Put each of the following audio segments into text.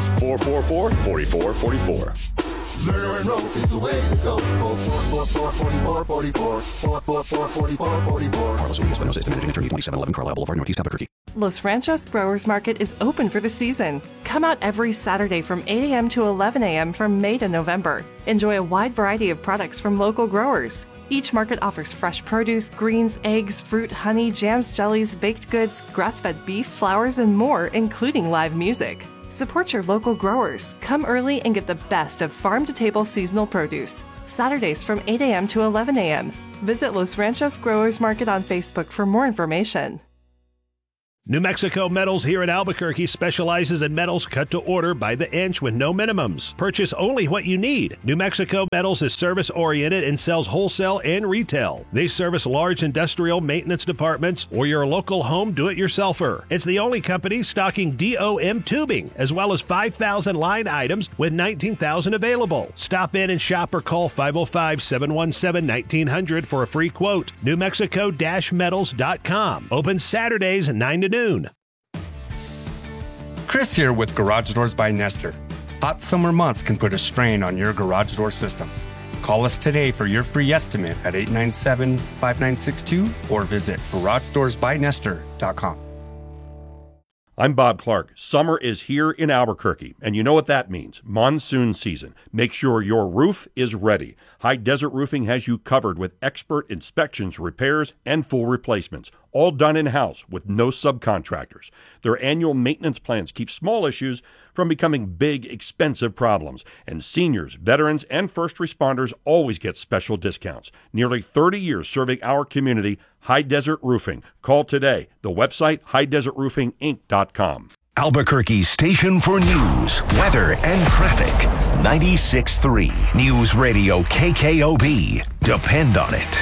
Metals, 444-4444. Murder and rope is the way to go. 444-4444. 444-4444. Carlos Urias Espinosa, Estimate Managing Attorney, 2711 Carlisle Boulevard, Northeast Albuquerque. Los Ranchos Growers Market is open for the season. Come out every Saturday from 8 a.m. to 11 a.m. from May to November. Enjoy a wide variety of products from local growers. Each market offers fresh produce, greens, eggs, fruit, honey, jams, jellies, baked goods, grass-fed beef, flowers, and more, including live music. Support your local growers. Come early and get the best of farm-to-table seasonal produce. Saturdays from 8 a.m. to 11 a.m. Visit Los Ranchos Growers Market on Facebook for more information. New Mexico Metals here in Albuquerque specializes in metals cut to order by the inch with no minimums. Purchase only what you need. New Mexico Metals is service-oriented and sells wholesale and retail. They service large industrial maintenance departments or your local home do-it-yourselfer. It's the only company stocking DOM tubing, as well as 5,000 line items with 19,000 available. Stop in and shop or call 505-717-1900 for a free quote. NewMexico-Metals.com. Open Saturdays 9 to noon. Chris here with Garage Doors by Nestor. Hot summer months can put a strain on your garage door system. Call us today for your free estimate at 897-5962 or visit GarageDoorsByNestor.com. I'm Bob Clark. Summer is here in Albuquerque, and you know what that means. Monsoon season. Make sure your roof is ready. High Desert Roofing has you covered with expert inspections, repairs, and full replacements, all done in-house with no subcontractors. Their annual maintenance plans keep small issues from becoming big, expensive problems. And seniors, veterans, and first responders always get special discounts. Nearly 30 years serving our community, High Desert Roofing. Call today. The website, highdesertroofinginc.com. Albuquerque's station for news, weather, and traffic. 96.3 News Radio KKOB. Depend on it.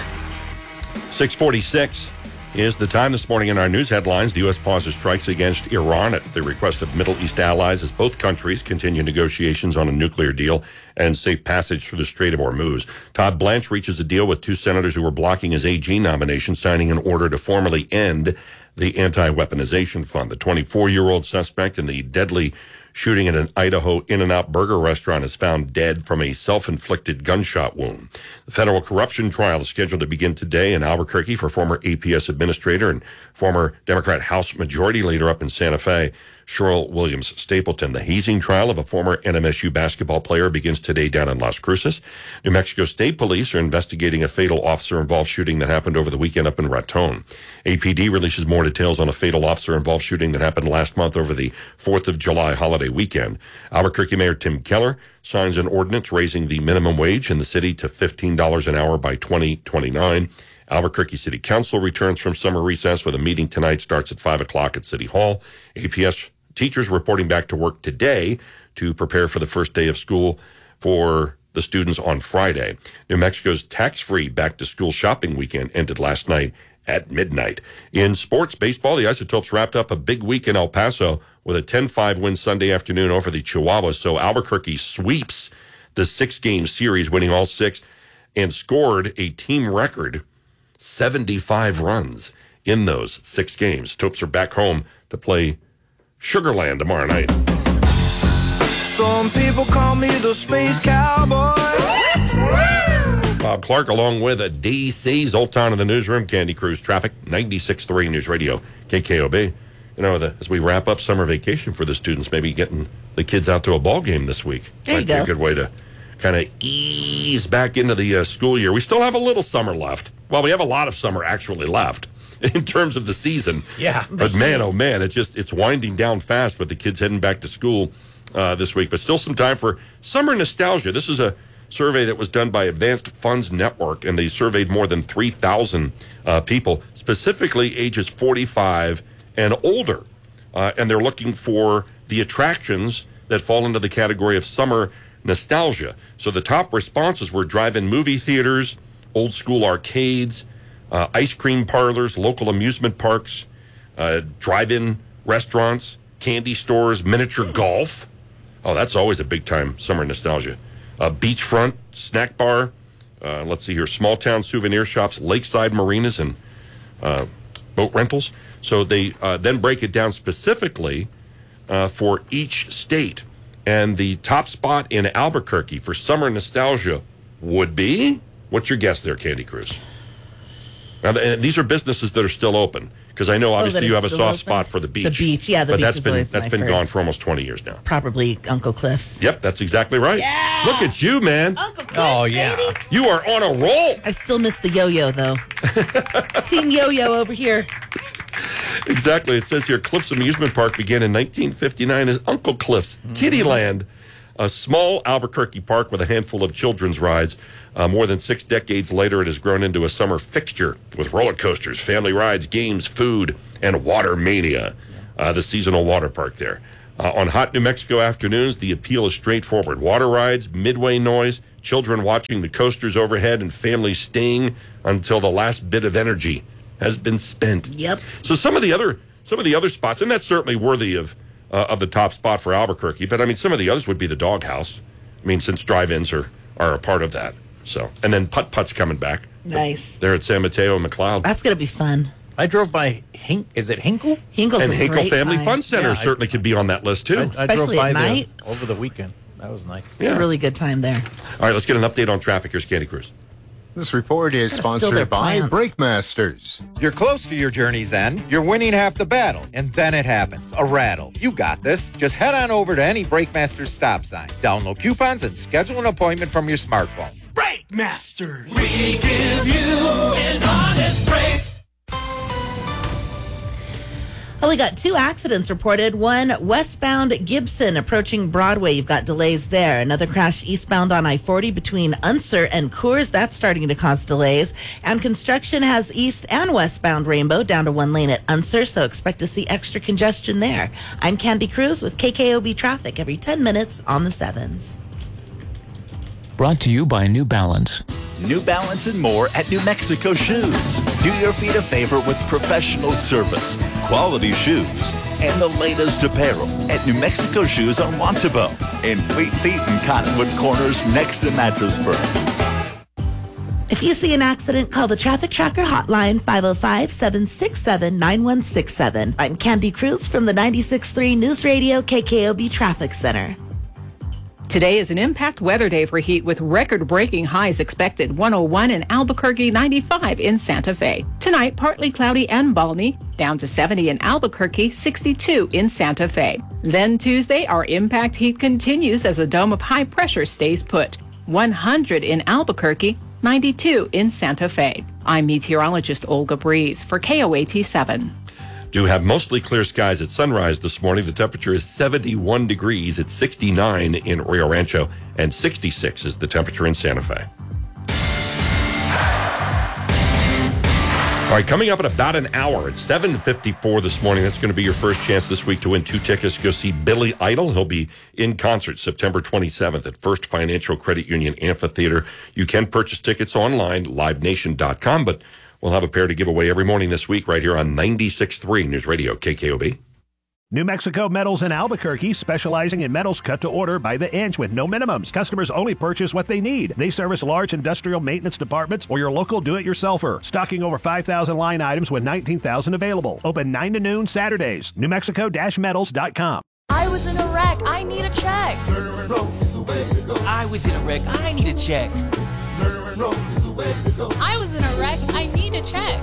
6:46 is the time this morning in our news headlines. The U.S. pauses strikes against Iran at the request of Middle East allies as both countries continue negotiations on a nuclear deal and safe passage through the Strait of Hormuz. Todd Blanche reaches a deal with two senators who were blocking his AG nomination, signing an order to formally end the anti-weaponization fund. The 24-year-old suspect in the deadly shooting at an Idaho In-N-Out burger restaurant is found dead from a self-inflicted gunshot wound. The federal corruption trial is scheduled to begin today in Albuquerque for former APS administrator and former Democrat House Majority Leader up in Santa Fe, Cheryl Williams Stapleton. The hazing trial of a former NMSU basketball player begins today down in Las Cruces. New Mexico State Police are investigating a fatal officer-involved shooting that happened over the weekend up in Raton. APD releases more details on a fatal officer-involved shooting that happened last month over the 4th of July holiday weekend. Albuquerque Mayor Tim Keller signs an ordinance raising the minimum wage in the city to $15 an hour by 2029. Albuquerque City Council returns from summer recess with a meeting tonight, starts at 5 o'clock at City Hall. APS teachers reporting back to work today to prepare for the first day of school for the students on Friday. New Mexico's tax-free back-to-school shopping weekend ended last night at midnight. In sports baseball, the Isotopes wrapped up a big week in El Paso with a 10-5 win Sunday afternoon over the Chihuahuas. So Albuquerque sweeps the 6-game series, winning all 6, and scored a team record 75 runs in those 6 games. Topes are back home to play Sugarland tomorrow night. Some people call me the Space Cowboy. Bob Clark along with DC's Old Town in the Newsroom, Candy Cruise Traffic, 96.3 News Radio, KKOB. You know, as we wrap up summer vacation for the students, maybe getting the kids out to a ball game this week. There you go. Might be a good way to kind of ease back into the school year. We still have a little summer left. Well, we have a lot of summer actually left in terms of the season. Yeah. But man, oh man, it's winding down fast with the kids heading back to school this week. But still some time for summer nostalgia. This is a survey that was done by Advanced Funds Network, and they surveyed more than 3,000 people, specifically ages 45 and older. And they're looking for the attractions that fall into the category of summer nostalgia. So the top responses were drive-in movie theaters, old school arcades, ice cream parlors, local amusement parks, drive-in restaurants, candy stores, miniature golf. Oh, that's always a big-time summer nostalgia. Beachfront, snack bar, let's see here, small-town souvenir shops, lakeside marinas, and boat rentals. So they then break it down specifically for each state. And the top spot in Albuquerque for summer nostalgia would be? What's your guess there, Candy Cruz? Now, these are businesses that are still open, because I know obviously you have a soft spot for the beach. The beach, yeah, but that's been gone for almost 20 years now. Probably Uncle Cliff's. Yep, that's exactly right. Yeah! Look at you, man. Uncle Cliff's, baby. You are on a roll. I still miss the yo-yo, though. Team yo-yo over here. Exactly. It says here, Cliff's Amusement Park began in 1959 as Uncle Cliff's Kiddieland, a small Albuquerque park with a handful of children's rides. More than 6 decades later, it has grown into a summer fixture with roller coasters, family rides, games, food, and Water Mania, the seasonal water park there. On hot New Mexico afternoons, the appeal is straightforward. Water rides, midway noise, children watching the coasters overhead, and families staying until the last bit of energy has been spent. Yep. So some of the other spots, and that's certainly worthy of the top spot for Albuquerque, but I mean, some of the others would be the Doghouse. I mean, since drive-ins are a part of that. So, and then Putt-Putt's coming back. Nice. They're at San Mateo and McLeod. That's going to be fun. I drove by is it Hinkle? Hinkle's and a Hinkle great Family time. Fun Center certainly could be on that list, too. I drove Especially by at night. there over the weekend. That was nice. It's a really good time there. All right, let's get an update on traffic. Here's Candy Cruz. This report is sponsored by Brakemasters. You're close to your journey's end. You're winning half the battle. And then it happens. A rattle. You got this. Just head on over to any Brakemasters stop sign. Download coupons and schedule an appointment from your smartphone. Brakemasters. We give you an honest break. Well, we got 2 accidents reported. One westbound Gibson approaching Broadway. You've got delays there. Another crash eastbound on I-40 between Unser and Coors. That's starting to cause delays. And construction has east and westbound Rainbow down to 1 lane at Unser, so expect to see extra congestion there. I'm Candy Cruz with KKOB Traffic every 10 minutes on the 7s. Brought to you by New Balance. New Balance and more at New Mexico Shoes. Do your feet a favor with professional service, quality shoes, and the latest apparel at New Mexico Shoes on Montebo in Fleet Feet and Cottonwood Corners next to Mattress Firm. If you see an accident, call the Traffic Tracker hotline, 505-767-9167. I'm Candy Cruz from the 96.3 News Radio KKOB Traffic Center. Today is an impact weather day for heat with record-breaking highs expected. 101 in Albuquerque, 95 in Santa Fe. Tonight, partly cloudy and balmy, down to 70 in Albuquerque, 62 in Santa Fe. Then Tuesday, our impact heat continues as a dome of high pressure stays put. 100 in Albuquerque, 92 in Santa Fe. I'm meteorologist Olga Breeze for KOAT 7. Do have mostly clear skies at sunrise this morning. The temperature is 71 degrees. It's 69 in Rio Rancho, and 66 is the temperature in Santa Fe. All right, coming up in about an hour at 7:54 this morning, that's going to be your first chance this week to win 2 tickets to go see Billy Idol. He'll be in concert September 27th at First Financial Credit Union Amphitheater. You can purchase tickets online, livenation.com, but we'll have a pair to give away every morning this week right here on 96.3 News Radio KKOB. New Mexico Metals in Albuquerque, specializing in metals cut to order by the inch with no minimums. Customers only purchase what they need. They service large industrial maintenance departments or your local do-it-yourselfer. Stocking over 5,000 line items with 19,000 available. Open 9 to noon Saturdays. NewMexico-metals.com. I was in a wreck. I need a check. I was in a wreck. I need a check. I was in a wreck. I need a check.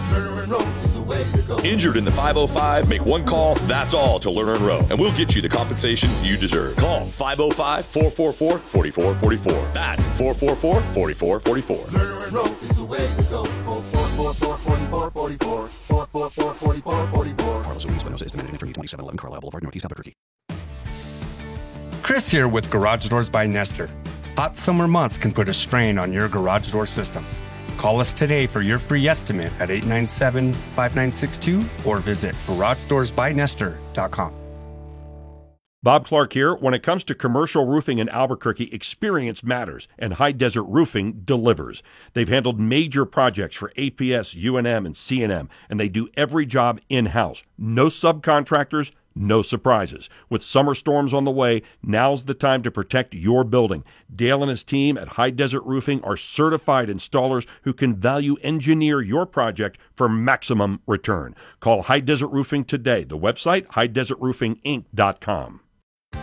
Injured in the 505? Make one call, that's all, to Lerner & Rowe, and we'll get you the compensation you deserve. Call 505-444-4444. That's 444-4444. Lerner & Rowe is the way to go. 444-4444. 444-4444. Carlos Ruiz Espinosa is the managing attorney, 2711 Carlisle Boulevard, Northeast Albuquerque. Chris here with Garage Doors by Nestor. Hot summer months can put a strain on your garage door system. Call us today for your free estimate at 897-5962 or visit GarageDoorsByNestor.com. Bob Clark here. When it comes to commercial roofing in Albuquerque, experience matters, and High Desert Roofing delivers. They've handled major projects for APS, UNM, and CNM, and they do every job in-house. No subcontractors, no surprises. With summer storms on the way, now's the time to protect your building. Dale and his team at High Desert Roofing are certified installers who can value engineer your project for maximum return. Call High Desert Roofing today. The website, highdesertroofinginc.com.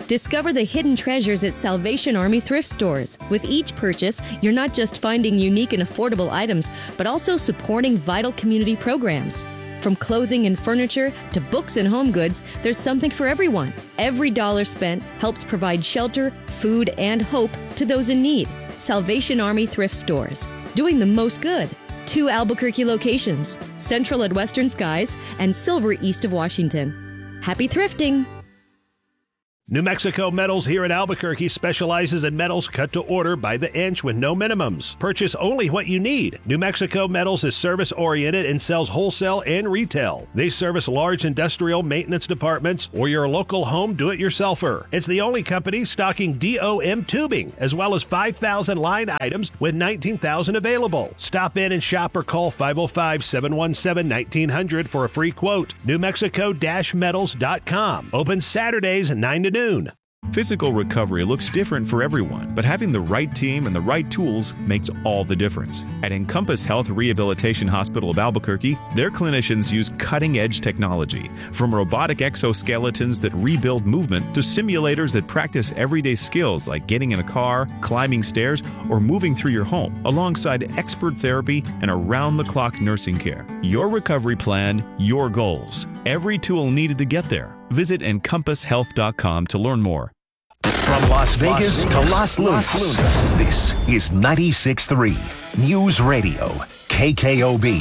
Discover the hidden treasures at Salvation Army thrift stores. With each purchase, you're not just finding unique and affordable items, but also supporting vital community programs. From clothing and furniture to books and home goods, there's something for everyone. Every dollar spent helps provide shelter, food, and hope to those in need. Salvation Army thrift stores, doing the most good. 2 Albuquerque locations, Central at Western Skies and Silver east of Washington. Happy thrifting! New Mexico Metals here in Albuquerque specializes in metals cut to order by the inch with no minimums. Purchase only what you need. New Mexico Metals is service-oriented and sells wholesale and retail. They service large industrial maintenance departments or your local home do-it-yourselfer. It's the only company stocking DOM tubing, as well as 5,000 line items with 19,000 available. Stop in and shop or call 505-717-1900 for a free quote. NewMexico-Metals.com. Open Saturdays 9 to noon. Physical recovery looks different for everyone, but having the right team and the right tools makes all the difference. At Encompass Health Rehabilitation Hospital of Albuquerque, their clinicians use cutting-edge technology, from robotic exoskeletons that rebuild movement to simulators that practice everyday skills like getting in a car, climbing stairs, or moving through your home, alongside expert therapy and around-the-clock nursing care. Your recovery plan, your goals. Every tool needed to get there. Visit EncompassHealth.com to learn more. From Las Vegas to Las Lunas, this is 96.3 News Radio, KKOB.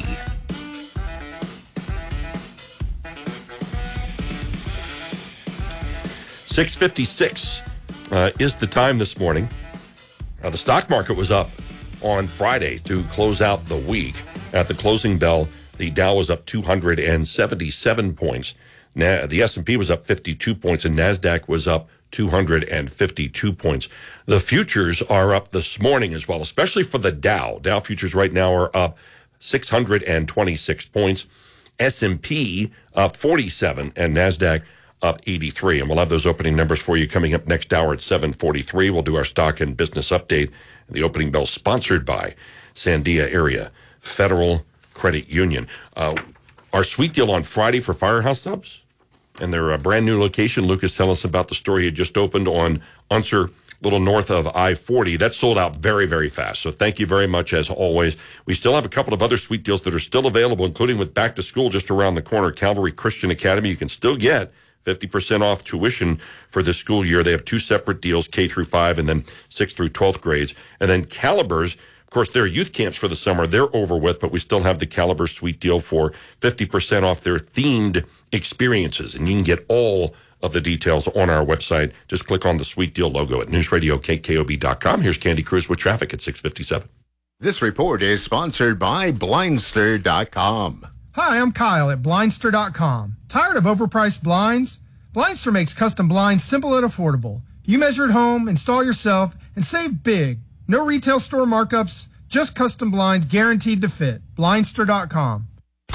6:56 is the time this morning. The stock market was up on Friday to close out the week. At the closing bell, the Dow was up 277 points. The S&P was up 52 points, and NASDAQ was up 252 points. The futures are up this morning as well, especially for the Dow. Dow futures right now are up 626 points. S&P up 47, and NASDAQ up 83. And we'll have those opening numbers for you coming up next hour at 7:43. We'll do our stock and business update. The opening bell sponsored by Sandia Area Federal Credit Union. Our sweet deal on Friday for Firehouse Subs and their brand new location. Lucas, tell us about the store he had just opened on Unser, a little north of I-40. That sold out very, very fast. So thank you very much, as always. We still have a couple of other sweet deals that are still available, including with back to school just around the corner. Calvary Christian Academy, you can still get 50% off tuition for this school year. They have 2 separate deals, K through 5 and then 6th through 12th grades. And then Calibers, of course, their youth camps for the summer, they're over with, but we still have the Caliber Sweet Deal for 50% off their themed experiences. And you can get all of the details on our website. Just click on the Sweet Deal logo at newsradiokkob.com. Here's Candy Cruz with traffic at 6:57. This report is sponsored by Blindster.com. Hi, I'm Kyle at Blindster.com. Tired of overpriced blinds? Blindster makes custom blinds simple and affordable. You measure at home, install yourself, and save big. No retail store markups, just custom blinds guaranteed to fit. Blindster.com.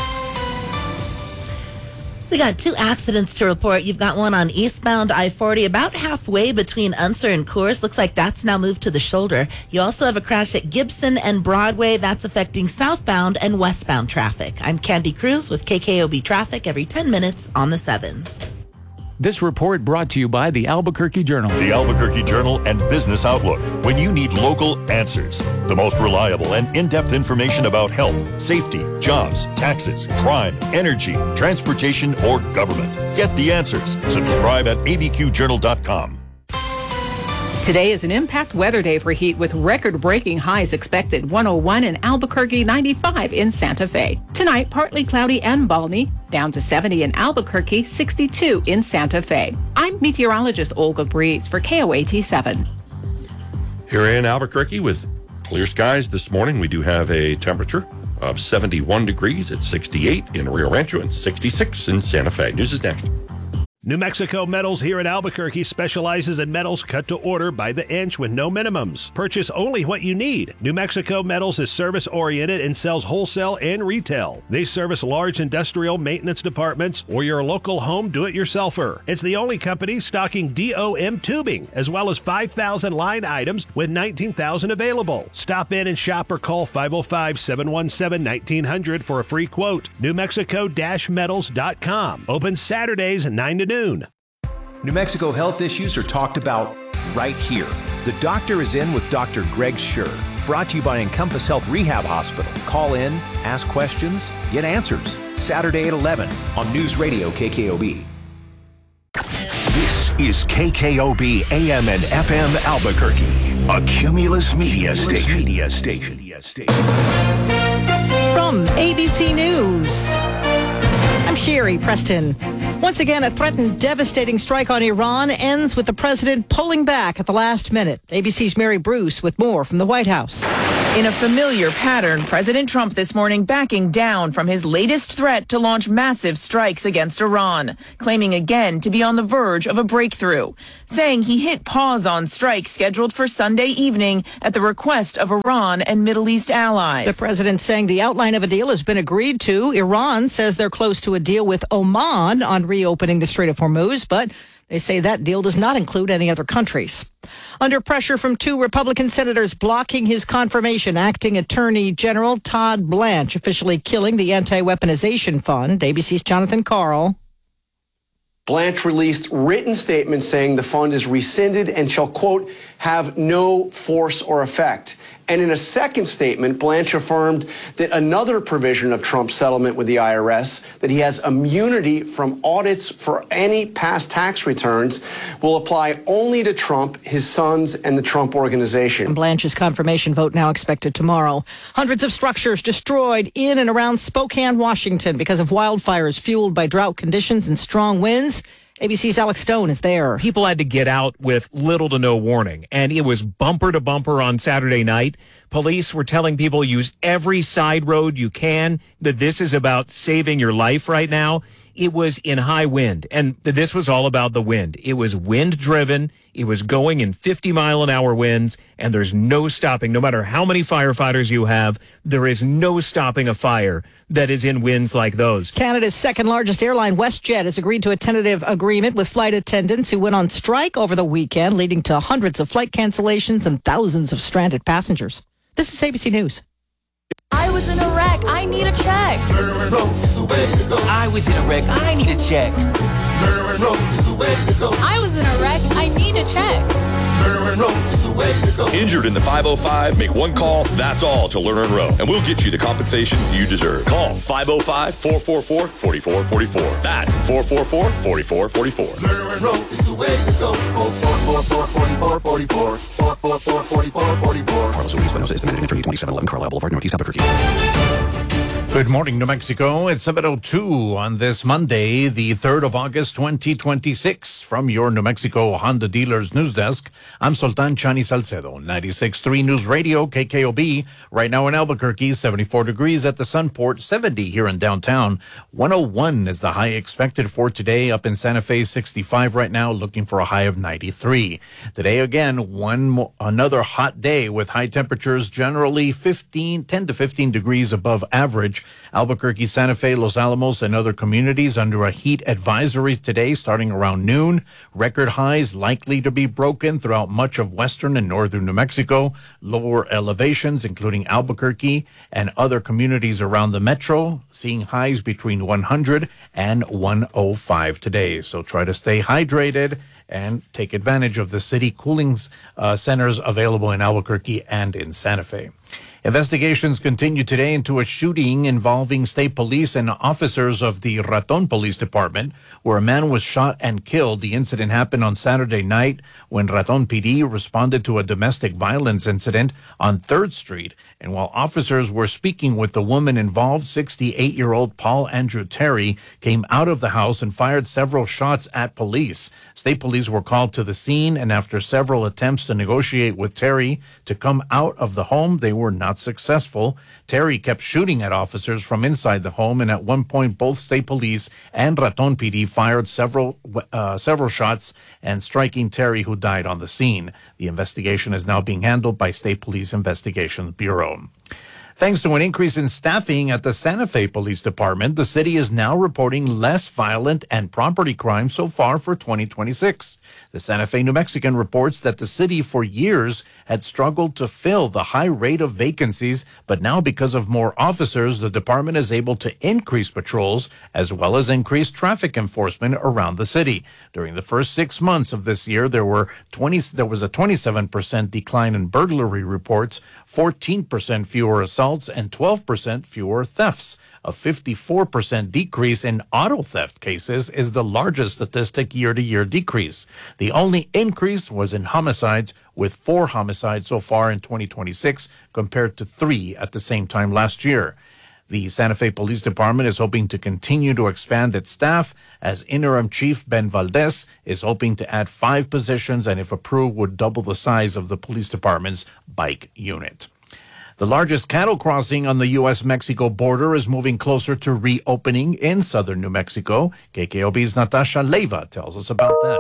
We got 2 accidents to report. You've got one on eastbound I-40 about halfway between Unser and Coors. Looks like that's now moved to the shoulder. You also have a crash at Gibson and Broadway. That's affecting southbound and westbound traffic. I'm Candy Cruz with KKOB Traffic every 10 minutes on the 7s. This report brought to you by the Albuquerque Journal. The Albuquerque Journal and Business Outlook. When you need local answers, the most reliable and in-depth information about health, safety, jobs, taxes, crime, energy, transportation, or government. Get the answers. Subscribe at abqjournal.com. Today is an impact weather day for heat with record-breaking highs expected. 101 in Albuquerque, 95 in Santa Fe. Tonight, partly cloudy and balmy. Down to 70 in Albuquerque, 62 in Santa Fe. I'm meteorologist Olga Breeze for KOAT 7. Here in Albuquerque with clear skies this morning. We do have a temperature of 71 degrees at 68 in Rio Rancho and 66 in Santa Fe. News is next. New Mexico Metals here in Albuquerque specializes in metals cut to order by the inch with no minimums. Purchase only what you need. New Mexico Metals is service-oriented and sells wholesale and retail. They service large industrial maintenance departments or your local home do-it-yourselfer. It's the only company stocking DOM tubing, as well as 5,000 line items with 19,000 available. Stop in and shop or call 505-717-1900 for a free quote. NewMexico-Metals.com. Open Saturdays 9 to noon. New Mexico health issues are talked about right here. The Doctor is In with Dr. Greg Schur. Brought to you by Encompass Health Rehab Hospital. Call in, ask questions, get answers. Saturday at 11 on News Radio KKOB. This is KKOB AM and FM Albuquerque, a Cumulus Media Station. From ABC News, I'm Sherry Preston. Once again, a threatened devastating strike on Iran ends with the president pulling back at the last minute. ABC's Mary Bruce with more from the White House. In a familiar pattern, President Trump this morning backing down from his latest threat to launch massive strikes against Iran, claiming again to be on the verge of a breakthrough, saying he hit pause on strikes scheduled for Sunday evening at the request of Iran and Middle East allies. The president saying the outline of a deal has been agreed to. Iran says they're close to a deal with Oman on reopening the Strait of Hormuz, but they say that deal does not include any other countries. Under pressure from two Republican senators blocking his confirmation, Acting Attorney General Todd Blanche officially killing the Anti-Weaponization Fund. ABC's Jonathan Carl. Blanche released written statements saying the fund is rescinded and shall, quote, have no force or effect. And in a second statement, Blanche affirmed that another provision of Trump's settlement with the IRS, that he has immunity from audits for any past tax returns, will apply only to Trump, his sons, and the Trump Organization. And Blanche's confirmation vote now expected tomorrow. Hundreds of structures destroyed in and around Spokane, Washington because of wildfires fueled by drought conditions and strong winds. ABC's Alex Stone is there. People had to get out with little to no warning, and it was bumper to bumper on Saturday night. Police were telling people use every side road you can, that this is about saving your life right now. It was in high wind, and this was all about the wind. It was wind-driven. It was going in 50-mile-an-hour winds, and there's no stopping. No matter how many firefighters you have, there is no stopping a fire that is in winds like those. Canada's second-largest airline, WestJet, has agreed to a tentative agreement with flight attendants who went on strike over the weekend, leading to hundreds of flight cancellations and thousands of stranded passengers. This is ABC News. I was in a wreck. I need a check. I was in a wreck. I need a check. I was in a wreck. I need a check. Injured in the 505? Make one call, that's all, to Lerner and Rowe, and we'll get you the compensation you deserve. Call 505-444-4444. That's 444-4444. Lerner and Rowe is the way to go. 444-4444. 444-4444. Carlos Luis Espinosa is the managing attorney, 2711 Carlisle Boulevard, Northeast Albuquerque. Good morning, New Mexico. It's 7:02 on this Monday, the 3rd of August, 2026. From your New Mexico Honda Dealers News Desk, I'm Sultan Chani Salcedo, 96.3 News Radio, KKOB. Right now in Albuquerque, 74 degrees at the Sunport, 70 here in downtown. 101 is the high expected for today. Up in Santa Fe, 65 right now, looking for a high of 93. Today, again, another hot day with high temperatures generally 10 to 15 degrees above average. Albuquerque, Santa Fe, Los Alamos, and other communities under a heat advisory today starting around noon. Record highs likely to be broken throughout much of western and northern New Mexico. Lower elevations, including Albuquerque and other communities around the metro, seeing highs between 100 and 105 today. So try to stay hydrated and take advantage of the city cooling centers available in Albuquerque and in Santa Fe. Investigations continue today into a shooting involving state police and officers of the Raton Police Department, where a man was shot and killed. The incident happened on Saturday night when Raton PD responded to a domestic violence incident on 3rd Street. And while officers were speaking with the woman involved, 68-year-old Paul Andrew Terry came out of the house and fired several shots at police. State police were called to the scene, and after several attempts to negotiate with Terry to come out of the home, they were not successful. Terry kept shooting at officers from inside the home, and at one point, both state police and Raton PD fired several shots and striking Terry, who died on the scene. The investigation is now being handled by State Police Investigations Bureau. Thanks to an increase in staffing at the Santa Fe Police Department, the city is now reporting less violent and property crime so far for 2026. The Santa Fe New Mexican reports that the city for years had struggled to fill the high rate of vacancies, but now because of more officers, the department is able to increase patrols as well as increase traffic enforcement around the city. During the first 6 months of this year, there was a 27% decline in burglary reports, 14% fewer assaults, and 12% fewer thefts. A 54% decrease in auto theft cases is the largest statistic year-to-year decrease. The only increase was in homicides, with 4 homicides so far in 2026 compared to 3 at the same time last year. The Santa Fe Police Department is hoping to continue to expand its staff, as Interim Chief Ben Valdez is hoping to add 5 positions and, if approved, would double the size of the police department's bike unit. The largest cattle crossing on the U.S.-Mexico border is moving closer to reopening in southern New Mexico. KKOB's Natasha Leyva tells us about that.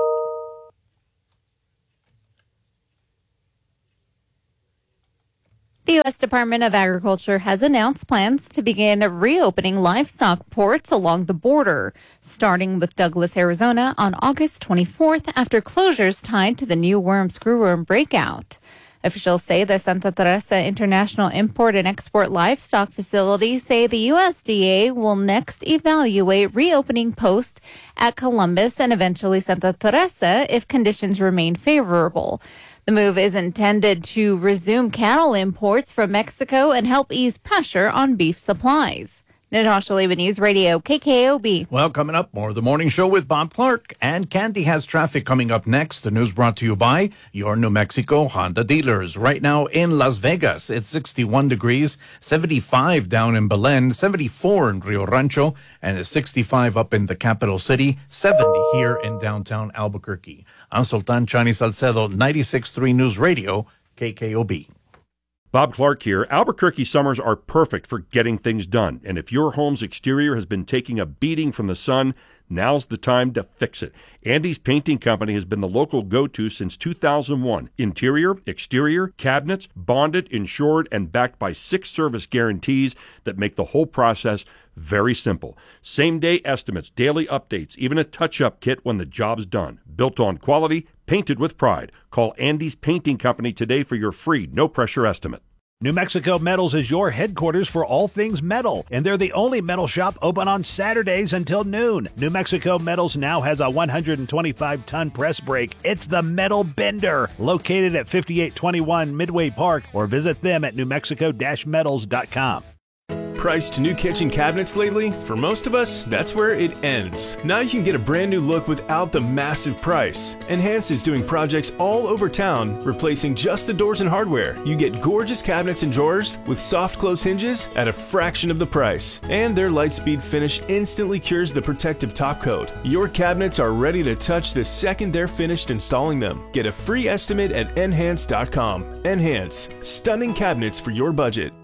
The U.S. Department of Agriculture has announced plans to begin reopening livestock ports along the border, starting with Douglas, Arizona on August 24th after closures tied to the new screwworm breakout. Officials say the Santa Teresa International Import and Export Livestock Facility say the USDA will next evaluate reopening posts at Columbus and eventually Santa Teresa if conditions remain favorable. The move is intended to resume cattle imports from Mexico and help ease pressure on beef supplies. Natasha Leyva, News Radio, KKOB. Well, coming up, more of the morning show with Bob Clark. And Candy has traffic coming up next. The news brought to you by your New Mexico Honda dealers. Right now in Las Vegas, it's 61 degrees, 75 down in Belen, 74 in Rio Rancho, and it's 65 up in the capital city, 70 here in downtown Albuquerque. I'm Sultan Chani Salcedo, 96.3 News Radio, KKOB. Bob Clark here. Albuquerque summers are perfect for getting things done. And if your home's exterior has been taking a beating from the sun, now's the time to fix it. Andy's Painting Company has been the local go-to since 2001. Interior, exterior, cabinets, bonded, insured, and backed by 6 service guarantees that make the whole process very simple. Same-day estimates, daily updates, even a touch-up kit when the job's done. Built on quality, painted with pride. Call Andy's Painting Company today for your free, no-pressure estimate. New Mexico Metals is your headquarters for all things metal, and they're the only metal shop open on Saturdays until noon. New Mexico Metals now has a 125-ton press brake. It's the Metal Bender, located at 5821 Midway Park, or visit them at newmexico-metals.com. Priced new kitchen cabinets lately? For most of us, that's where it ends. Now you can get a brand new look without the massive price. Enhance is doing projects all over town, replacing just the doors and hardware. You get gorgeous cabinets and drawers with soft close hinges at a fraction of the price. And their Lightspeed finish instantly cures the protective top coat. Your cabinets are ready to touch the second they're finished installing them. Get a free estimate at Enhance.com. Enhance, stunning cabinets for your budget.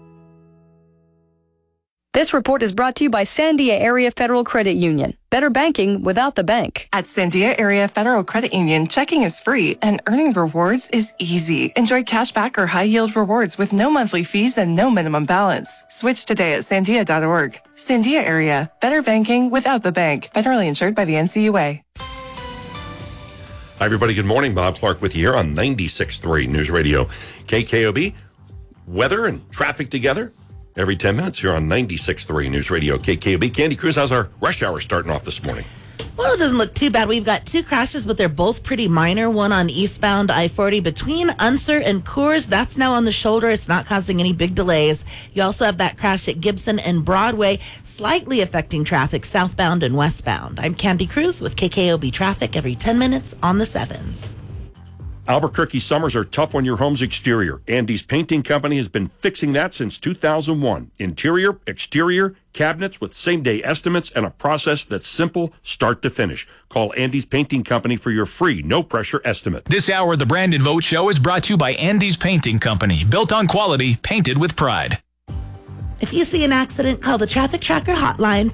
This report is brought to you by Sandia Area Federal Credit Union. Better banking without the bank. At Sandia Area Federal Credit Union, checking is free and earning rewards is easy. Enjoy cashback or high-yield rewards with no monthly fees and no minimum balance. Switch today at sandia.org. Sandia Area. Better banking without the bank. Federally insured by the NCUA. Hi, everybody. Good morning. Bob Clark with you here on 96.3 News Radio KKOB. Weather and traffic together every 10 minutes here on 96.3 News Radio KKOB. Candy Cruz, how's our rush hour starting off this morning? Well, it doesn't look too bad. We've got 2 crashes, but they're both pretty minor. One on eastbound I-40 between Unser and Coors. That's now on the shoulder. It's not causing any big delays. You also have that crash at Gibson and Broadway, slightly affecting traffic southbound and westbound. I'm Candy Cruz with KKOB Traffic every 10 minutes on the 7s. Albuquerque summers are tough on your home's exterior. Andy's Painting Company has been fixing that since 2001. Interior, exterior, cabinets with same-day estimates and a process that's simple start to finish. Call Andy's Painting Company for your free, no-pressure estimate. This hour of the Brandon Vogt Show is brought to you by Andy's Painting Company. Built on quality, painted with pride. If you see an accident, call the Traffic Tracker hotline,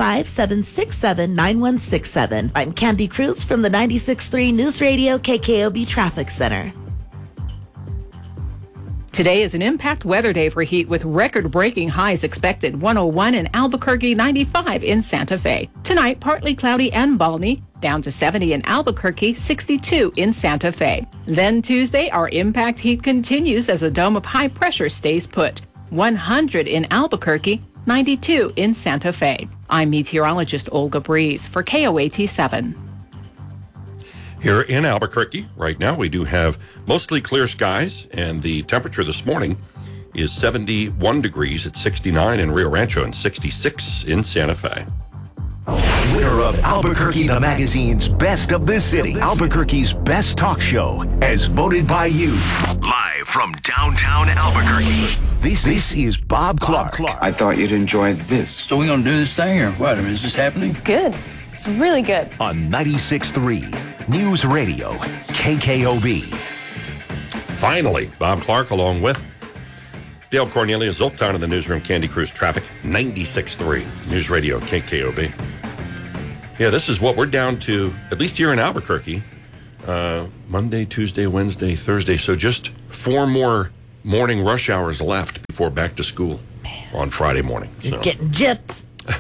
505-767-9167. I'm Candy Cruz from the 96.3 News Radio KKOB Traffic Center. Today is an impact weather day for heat with record-breaking highs expected. 101 in Albuquerque, 95 in Santa Fe. Tonight, partly cloudy and balmy. Down to 70 in Albuquerque, 62 in Santa Fe. Then Tuesday, our impact heat continues as a dome of high pressure stays put. 100 in Albuquerque, 92 in Santa Fe. I'm meteorologist Olga Breeze for KOAT 7. Here in Albuquerque, right now, we do have mostly clear skies, and the temperature this morning is 71 degrees at 69 in Rio Rancho and 66 in Santa Fe. Winner of Albuquerque the Magazine's Best of the City, Albuquerque's best talk show, as voted by you. Live from downtown Albuquerque, this is Bob Clark. I thought you'd enjoy this. So we're going to do this thing, or what? I mean, is this happening? It's good. It's really good. On 96.3 News Radio, KKOB. Finally, Bob Clark along with Dale Cornelius, Zoltan in the newsroom, Candy Cruise Traffic, 96.3 News Radio, KKOB. Yeah, this is what we're down to, at least here in Albuquerque, Monday, Tuesday, Wednesday, Thursday. So just 4 more morning rush hours left before back to school on Friday morning. You're getting gypped.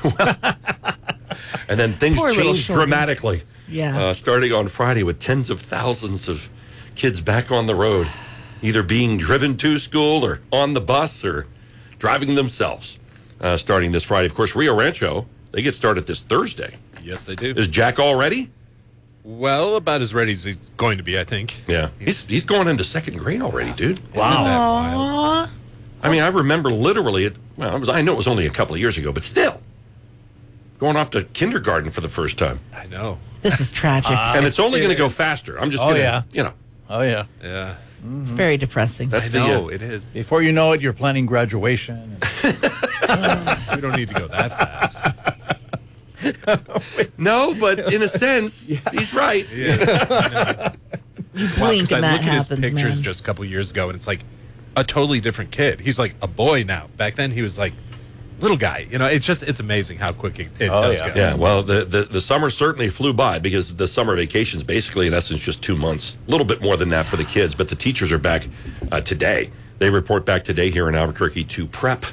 And then things change dramatically. Yeah. Starting on Friday with tens of thousands of kids back on the road, either being driven to school or on the bus or driving themselves, starting this Friday. Of course, Rio Rancho, they get started this Thursday. Yes, they do. Is Jack all ready? Well, about as ready as he's going to be, I think. Yeah. He's going into second grade already, dude. Wow. I mean, I remember literally, I know it was only a couple of years ago, but still, going off to kindergarten for the first time. I know. This is tragic. And it's only going to go faster. I'm just going to, you know. Oh, yeah. Yeah. It's very depressing. That's it is. Before you know it, you're planning graduation. We don't need to go that fast. No, but in a sense, he's right. Yeah. Blink and I that look at his happens, pictures man. just a couple years ago, and it's like a totally different kid. He's like a boy now. Back then, he was like little guy. You know, it's amazing how quick it does go. Yeah, well, the summer certainly flew by because the summer vacation's basically, in essence, just 2 months. A little bit more than that for the kids, but the teachers are back today. They report back today here in Albuquerque to prep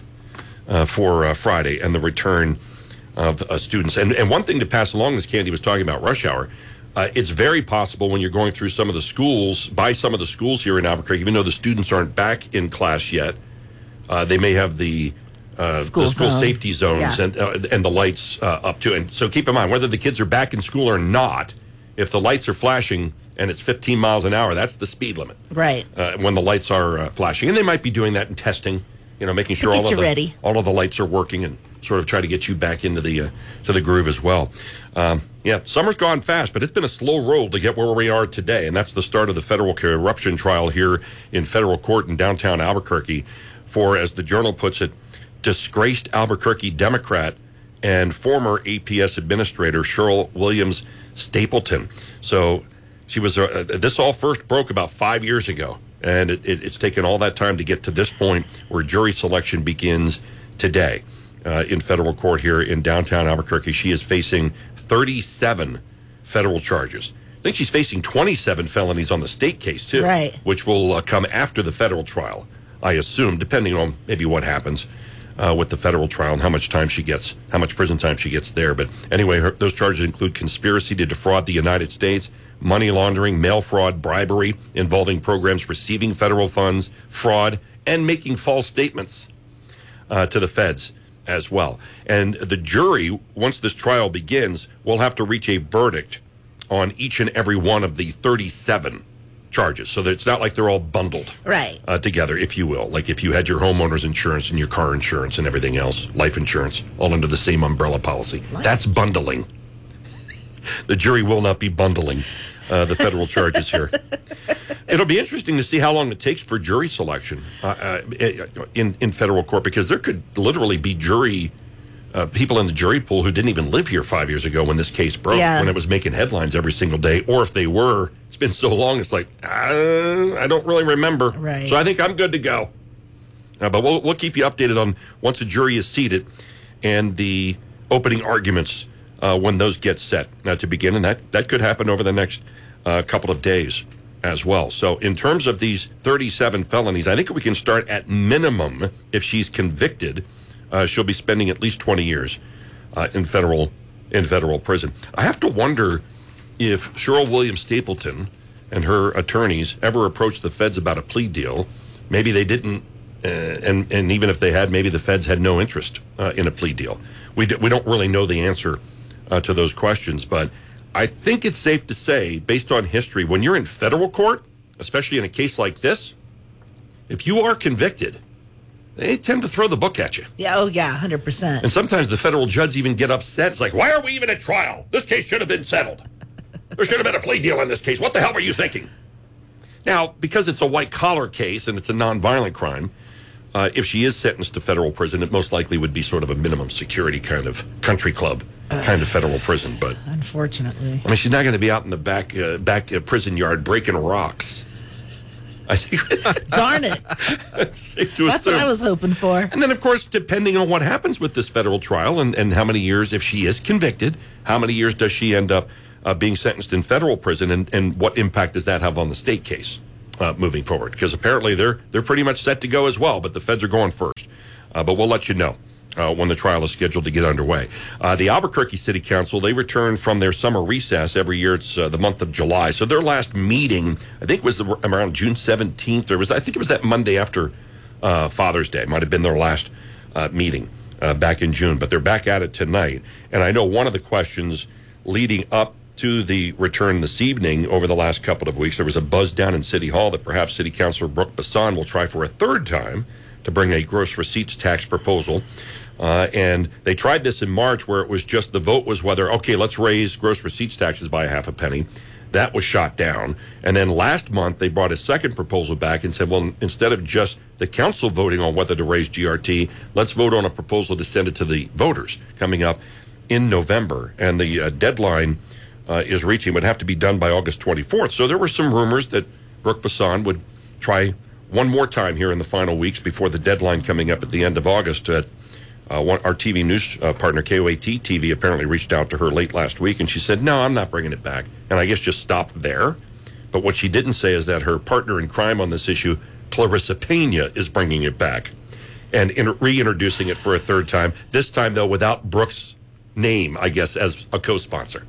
for Friday and the return of students. And one thing to pass along, as Candy was talking about rush hour, it's very possible when you're going through some of the schools, by some of the schools here in Albuquerque, even though the students aren't back in class yet, they may have the school safety zones and the lights up to. And so keep in mind, whether the kids are back in school or not, if the lights are flashing and it's 15 miles an hour, that's the speed limit. Right. When the lights are flashing. And they might be doing that in testing, you know, making sure all of the lights are working and sort of try to get you back into the to the groove as well. Summer's gone fast, but it's been a slow roll to get where we are today. And that's the start of the federal corruption trial here in federal court in downtown Albuquerque for, as the Journal puts it, disgraced Albuquerque Democrat and former APS administrator Cheryl Williams Stapleton. So she was this all first broke about 5 years ago, and it's taken all that time to get to this point where jury selection begins today in federal court here in downtown Albuquerque. She is facing 37 federal charges. I think she's facing 27 felonies on the state case too, right, which will come after the federal trial, I assume, depending on maybe what happens with the federal trial and how much time she gets, how much prison time she gets there. But anyway, those charges include conspiracy to defraud the United States, money laundering, mail fraud, bribery involving programs receiving federal funds, fraud, and making false statements to the feds as well. And the jury, once this trial begins, will have to reach a verdict on each and every one of the 37 charges, so that it's not like they're all bundled together, if you will. Like if you had your homeowner's insurance and your car insurance and everything else, life insurance, all under the same umbrella policy. That's bundling. The jury will not be bundling the federal charges here. It'll be interesting to see how long it takes for jury selection in federal court, because there could literally be people in the jury pool who didn't even live here 5 years ago when this case broke, when it was making headlines every single day. Or if they were, it's been so long, it's like, I don't really remember. Right. So I think I'm good to go. But we'll keep you updated on once the jury is seated and the opening arguments when those get set to begin. And that could happen over the next couple of days as well. So in terms of these 37 felonies, I think we can start at minimum. If she's convicted, she'll be spending at least 20 years in federal prison. I have to wonder if Cheryl Williams Stapleton and her attorneys ever approached the feds about a plea deal. Maybe they didn't, and even if they had, maybe the feds had no interest in a plea deal. We don't really know the answer to those questions, but I think it's safe to say, based on history, when you're in federal court, especially in a case like this, if you are convicted, they tend to throw the book at you. Yeah, 100%. And sometimes the federal judge even get upset. It's like, why are we even at trial? This case should have been settled. There should have been a plea deal in this case. What the hell were you thinking? Now, because it's a white-collar case and it's a nonviolent crime, if she is sentenced to federal prison, it most likely would be sort of a minimum security kind of country club kind of federal prison. But unfortunately, I mean, she's not going to be out in the back prison yard breaking rocks. I think. Darn it. That's what I was hoping for. And then, of course, depending on what happens with this federal trial and how many years, if she is convicted, how many years does she end up being sentenced in federal prison, and what impact does that have on the state case moving forward? Because apparently they're pretty much set to go as well, but the feds are going first. But we'll let you know when the trial is scheduled to get underway. The Albuquerque City Council, they return from their summer recess. Every year it's the month of July. So their last meeting, I think, was around June 17th. I think it was that Monday after Father's Day. Might have been their last meeting back in June. But they're back at it tonight. And I know one of the questions leading up to the return this evening over the last couple of weeks, there was a buzz down in City Hall that perhaps City Councilor Brooke Bassan will try for a third time to bring a gross receipts tax proposal. And they tried this in March, where it was just the vote was whether, okay, let's raise gross receipts taxes by a half a penny. That was shot down. And then last month, they brought a second proposal back and said, well, instead of just the council voting on whether to raise GRT, let's vote on a proposal to send it to the voters coming up in November. And the deadline is reaching, would have to be done by August 24th. So there were some rumors that Brooke Bassan would try one more time here in the final weeks before the deadline coming up at the end of August. Our TV news partner, KOAT TV, apparently reached out to her late last week, and she said, no, I'm not bringing it back. And I guess just stopped there. But what she didn't say is that her partner in crime on this issue, Clarissa Pena, is bringing it back and reintroducing it for a third time, this time, though, without Brooke's name, I guess, as a co-sponsor.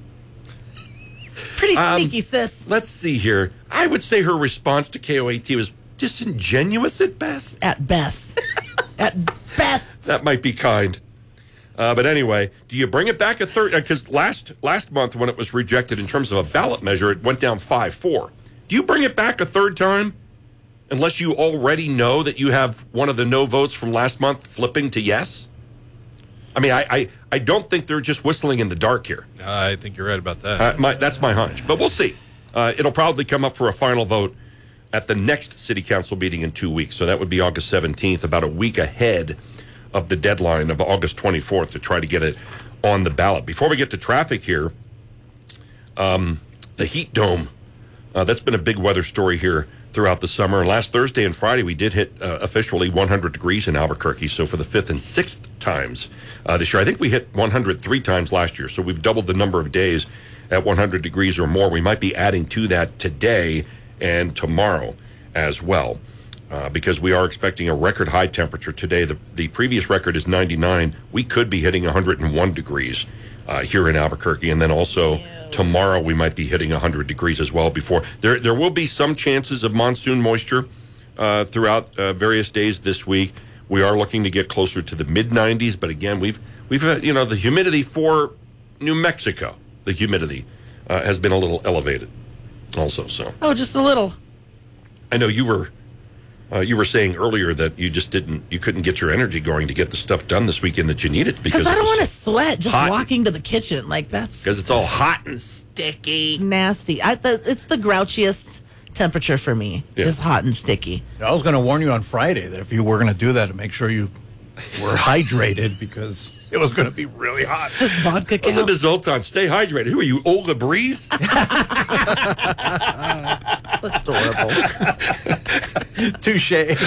Pretty sneaky, sis. Let's see here. I would say her response to KOAT was disingenuous at best. At best. At best. That might be kind. But anyway, do you bring it back a third? Because last month when it was rejected in terms of a ballot measure, it went down 5-4. Do you bring it back a third time? Unless you already know that you have one of the no votes from last month flipping to yes? I mean, I don't think they're just whistling in the dark here. I think you're right about that. That's my hunch. But we'll see. It'll probably come up for a final vote at the next city council meeting in 2 weeks. So that would be August 17th, about a week ahead of the deadline of August 24th to try to get it on the ballot. Before we get to traffic here, the heat dome, that's been a big weather story here throughout the summer. Last Thursday and Friday, we did hit officially 100 degrees in Albuquerque. So for the fifth and sixth times this year, I think we hit 103 times last year. So we've doubled the number of days at 100 degrees or more. We might be adding to that today and tomorrow as well, because we are expecting a record high temperature today. The previous record is 99. We could be hitting 101 degrees here in Albuquerque, and then also tomorrow we might be hitting 100 degrees as well. Before there will be some chances of monsoon moisture throughout various days this week. We are looking to get closer to the mid 90s, but again, we've the humidity for New Mexico, the humidity has been a little elevated also. So just a little. I know you were saying earlier that you couldn't get your energy going to get the stuff done this weekend that you needed because I don't want to sweat just walking to the kitchen. Like that's because it's all hot and sticky, nasty. It's the grouchiest temperature for me. Is hot and sticky. I was going to warn you on Friday that if you were going to do that, to make sure you were hydrated because it was going to be really hot. Does vodka count? Listen to Zoltan. Stay hydrated. Who are you, Olga Breeze? That's adorable. Touche.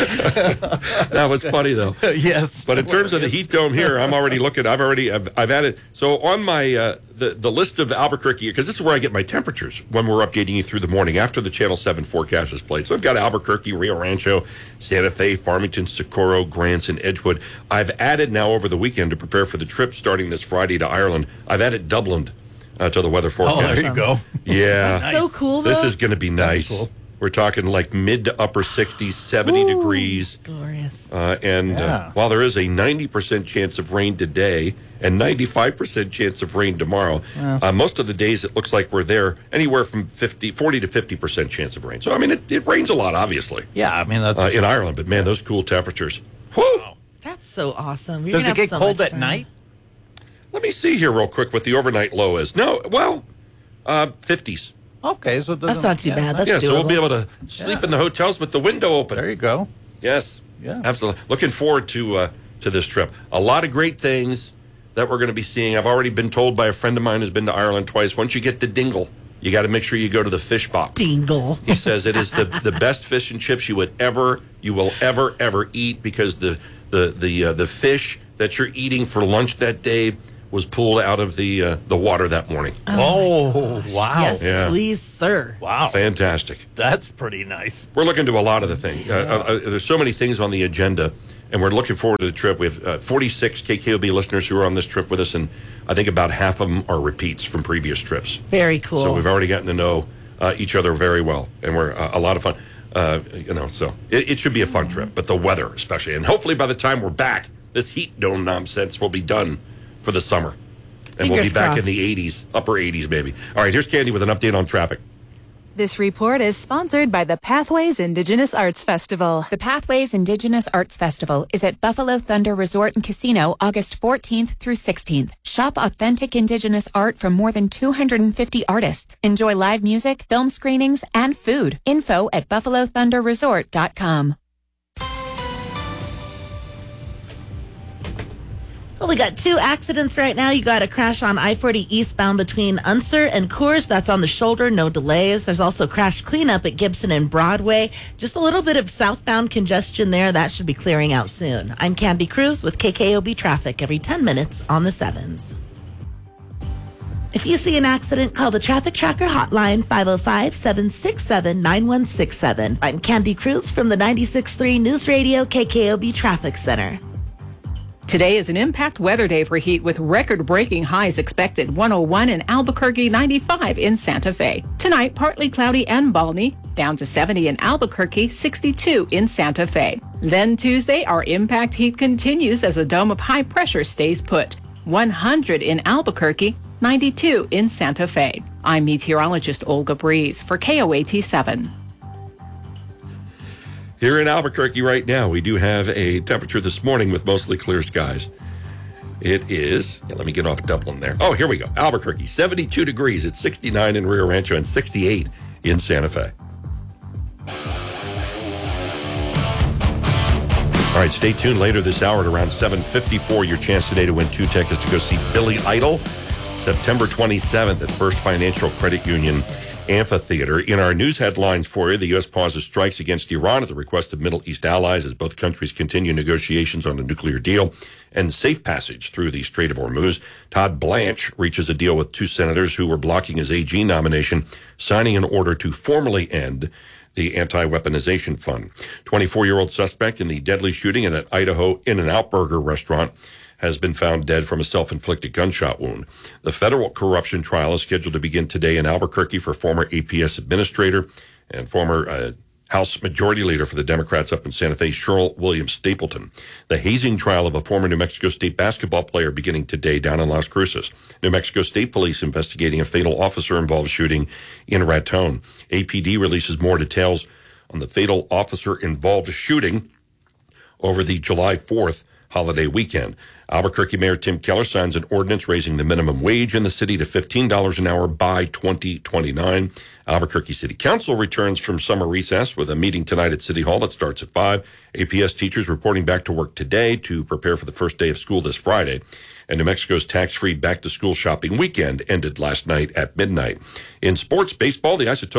That was funny, though. Yes. But in terms of the heat dome here, I'm already looking. I've added. So on my the list of Albuquerque, because this is where I get my temperatures when we're updating you through the morning after the Channel 7 forecast is played. So I've got Albuquerque, Rio Rancho, Santa Fe, Farmington, Socorro, Grants, and Edgewood. I've added now over the weekend to prepare for the trip starting this Friday to Ireland. I've added Dublin to the weather forecast. Oh, there you go. Yeah. That's so cool, though. This is going to be nice. Cool. We're talking like mid to upper 60s, 70 degrees. Glorious. While there is a 90% chance of rain today and 95% chance of rain tomorrow, most of the days it looks like we're there anywhere from 40 to 50% chance of rain. So, I mean, it rains a lot, obviously. Yeah, I mean, that's in Ireland. But, man, those cool temperatures. Whew! That's so awesome. Does it get cold at night? Let me see here real quick what the overnight low is. No, well, 50s. Okay, so that's not too bad. That's so we'll be able to sleep in the hotels with the window open. There you go. Yes. Yeah. Absolutely. Looking forward to this trip. A lot of great things that we're going to be seeing. I've already been told by a friend of mine who's been to Ireland twice. Once you get to Dingle, you got to make sure you go to the fish box. Dingle. He says it is the best fish and chips you will ever eat, because the fish that you're eating for lunch that day was pulled out of the water that morning. Oh wow. Yes, please, sir. Wow. Fantastic. That's pretty nice. We're looking to a lot of the things. There's so many things on the agenda, and we're looking forward to the trip. We have 46 KKOB listeners who are on this trip with us, and I think about half of them are repeats from previous trips. Very cool. So we've already gotten to know each other very well, and we're a lot of fun. So it should be a fun trip, but the weather especially. And hopefully by the time we're back, this heat dome nonsense will be done for the summer. And we'll be back in the 80s, upper 80s maybe. All right, here's Candy with an update on traffic. This report is sponsored by the Pathways Indigenous Arts Festival. The Pathways Indigenous Arts Festival is at Buffalo Thunder Resort and Casino August 14th through 16th. Shop authentic Indigenous art from more than 250 artists. Enjoy live music, film screenings, and food. Info at buffalothunderresort.com. Well, we got two accidents right now. You got a crash on I-40 eastbound between Unser and Coors. That's on the shoulder, no delays. There's also crash cleanup at Gibson and Broadway. Just a little bit of southbound congestion there. That should be clearing out soon. I'm Candy Cruz with KKOB Traffic every 10 minutes on the 7s. If you see an accident, call the Traffic Tracker hotline, 505-767-9167. I'm Candy Cruz from the 96.3 News Radio KKOB Traffic Center. Today is an impact weather day for heat with record-breaking highs expected. 101 in Albuquerque, 95 in Santa Fe. Tonight, partly cloudy and balmy. Down to 70 in Albuquerque, 62 in Santa Fe. Then Tuesday, our impact heat continues as a dome of high pressure stays put. 100 in Albuquerque, 92 in Santa Fe. I'm meteorologist Olga Breeze for KOAT 7. Here in Albuquerque right now, we do have a temperature this morning with mostly clear skies. It is, let me get off Dublin there. Oh, here we go. Albuquerque, 72 degrees. It's 69 in Rio Rancho and 68 in Santa Fe. All right, stay tuned later this hour at around 7:54. Your chance today to win 2 tickets to go see Billy Idol, September 27th at First Financial Credit Union Amphitheater. In our news headlines for you, the U.S. pauses strikes against Iran at the request of Middle East allies as both countries continue negotiations on a nuclear deal and safe passage through the Strait of Hormuz. Todd Blanche reaches a deal with 2 senators who were blocking his AG nomination, signing an order to formally end the Anti-Weaponization Fund. 24-year-old suspect in the deadly shooting in an Idaho In-N-Out Burger restaurant has been found dead from a self-inflicted gunshot wound. The federal corruption trial is scheduled to begin today in Albuquerque for former APS administrator and former House Majority Leader for the Democrats up in Santa Fe, Cheryl Williams Stapleton. The hazing trial of a former New Mexico State basketball player beginning today down in Las Cruces. New Mexico State Police investigating a fatal officer-involved shooting in Raton. APD releases more details on the fatal officer-involved shooting over the July 4th holiday weekend. Albuquerque Mayor Tim Keller signs an ordinance raising the minimum wage in the city to $15 an hour by 2029. Albuquerque City Council returns from summer recess with a meeting tonight at City Hall that starts at 5. APS teachers reporting back to work today to prepare for the first day of school this Friday. And New Mexico's tax-free back-to-school shopping weekend ended last night at midnight. In sports, baseball, the Isotopes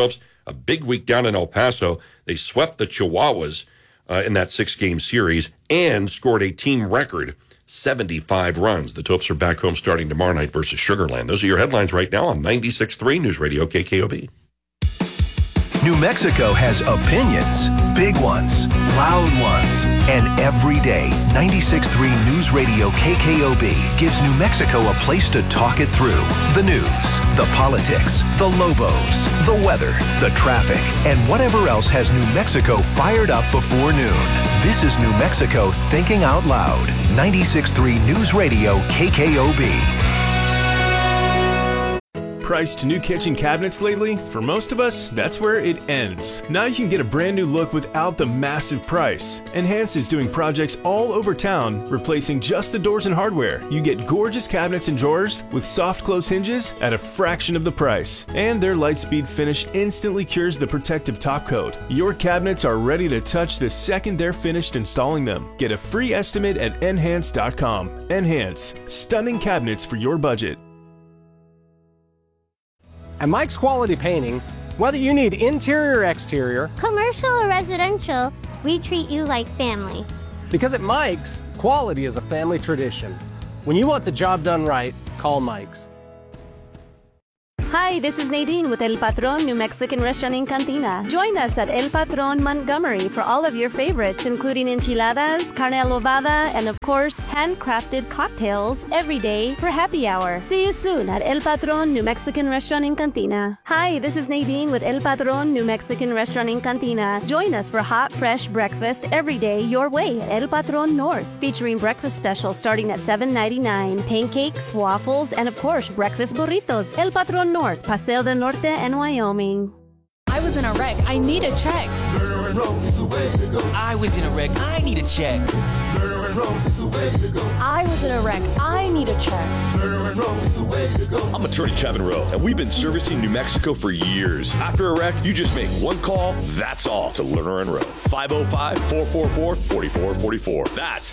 a big week down in El Paso. They swept the Chihuahuas in that 6-game series and scored a team record 75 runs. The Topes are back home starting tomorrow night versus Sugar Land. Those are your headlines right now on 96.3 News Radio KKOB. New Mexico has opinions, big ones, loud ones, and every day, 96.3 News Radio KKOB gives New Mexico a place to talk it through. The news, the politics, the Lobos, the weather, the traffic, and whatever else has New Mexico fired up before noon. This is New Mexico Thinking Out Loud. 96.3 News Radio KKOB. Priced new kitchen cabinets lately? For most of us, that's where it ends. Now you can get a brand new look without the massive price. Enhance is doing projects all over town, replacing just the doors and hardware. You get gorgeous cabinets and drawers with soft close hinges at a fraction of the price. And their Lightspeed finish instantly cures the protective top coat. Your cabinets are ready to touch the second they're finished installing them. Get a free estimate at Enhance.com. Enhance. Stunning cabinets for your budget. At Mike's Quality Painting, whether you need interior or exterior, commercial or residential, we treat you like family. Because at Mike's, quality is a family tradition. When you want the job done right, call Mike's. Hi, this is Nadine with El Patron New Mexican Restaurant in Cantina. Join us at El Patron Montgomery for all of your favorites, including enchiladas, carne adobada, and of course, handcrafted cocktails every day for happy hour. See you soon at El Patron New Mexican Restaurant in Cantina. Hi, this is Nadine with El Patron New Mexican Restaurant in Cantina. Join us for hot, fresh breakfast every day your way at El Patron North, featuring breakfast specials starting at $7.99, pancakes, waffles, and of course, breakfast burritos. El Patron North, Paseo del Norte, and Wyoming. I was in a wreck. I need a check. I was in a wreck. I need a check. I was in a wreck. I need a check. I'm attorney Kevin Rowe, and we've been servicing New Mexico for years. After a wreck, you just make one call, that's all, to Lerner and Rowe. 505-444-4444. That's